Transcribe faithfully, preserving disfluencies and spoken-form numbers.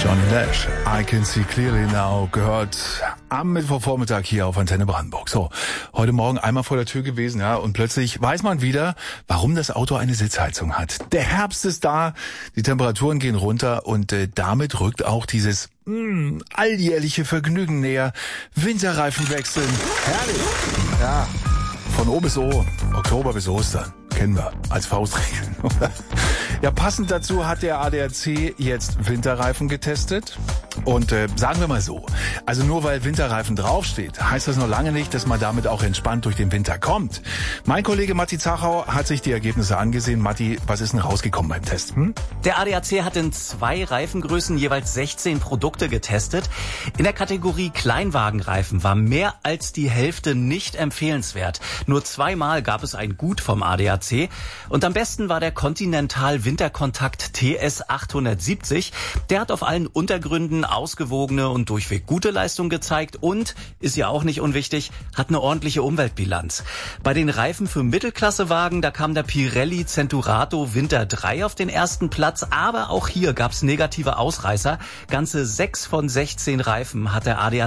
Johnny Nash, I Can See Clearly Now, gehört am Mittwochvormittag hier auf Antenne Brandenburg. So, heute Morgen einmal vor der Tür gewesen, ja, und plötzlich weiß man wieder, warum das Auto eine Sitzheizung hat. Der Herbst ist da, die Temperaturen gehen runter und äh, damit rückt auch dieses mh, alljährliche Vergnügen näher. Winterreifen wechseln, herrlich, ja, von O bis O, Oktober bis Ostern. Kennen wir als Faustregel. Ja, passend dazu hat der A D A C jetzt Winterreifen getestet. Und äh, sagen wir mal so, also nur weil Winterreifen draufsteht, heißt das noch lange nicht, dass man damit auch entspannt durch den Winter kommt. Mein Kollege Matti Zachau hat sich die Ergebnisse angesehen. Matti, was ist denn rausgekommen beim Test? Hm? Der A D A C hat in zwei Reifengrößen jeweils sechzehn Produkte getestet. In der Kategorie Kleinwagenreifen war mehr als die Hälfte nicht empfehlenswert. Nur zweimal gab es ein Gut vom A D A C. Und am besten war der Continental Winterkontakt T S achthundertsiebzig. Der hat auf allen Untergründen ausgewogene und durchweg gute Leistung gezeigt und, ist ja auch nicht unwichtig, hat eine ordentliche Umweltbilanz. Bei den Reifen für Mittelklassewagen, da kam der Pirelli Centurato Winter drei auf den ersten Platz, aber auch hier gab's negative Ausreißer. Ganze sechs von sechzehn Reifen hat der A D A C